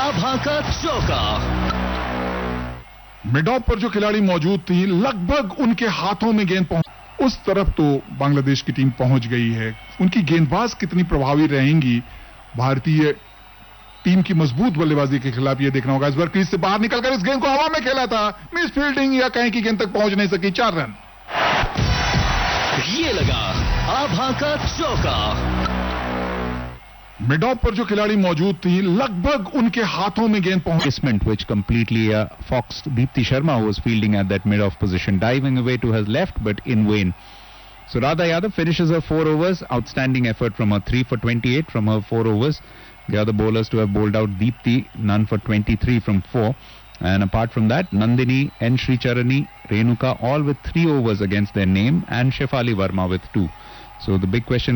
आभा का चौका। Mid of पर जो खिलाड़ी मौजूद थी, लगभग उनके हाथों में गेंद पहुंच, उस तरफ तो बांग्लादेश की टीम पहुंच गई है। उनकी गेंदबाज कितनी प्रभावी रहेंगी भारतीय टीम की मजबूत बल्लेबाजी के खिलाफ, यह देखना होगा। इस बार क्रीज से बाहर निकलकर इस गेंद को हवा में खेला था, मिस फील्डिंग या कहीं की गेंद तक पहुंच नहीं सकी। 4 रन। ये लगा आभा का चौका। मिड ऑफ पर जो खिलाड़ी मौजूद थी, लगभग उनके हाथों में गेंद पहुंच, which completely foxed Deepti Sharma, who was fielding at that mid-off position, diving away to her left but in vain. So Radha Yadav finishes her 4 overs. Outstanding effort from her, 3 for 28 from her 4 overs. The other bowlers to have bowled out Deepti, none for 23 from 4. And apart from that, Nandini, N. Sricharani, Renuka, all with 3 overs against their name, and Shefali Verma with 2. So the big question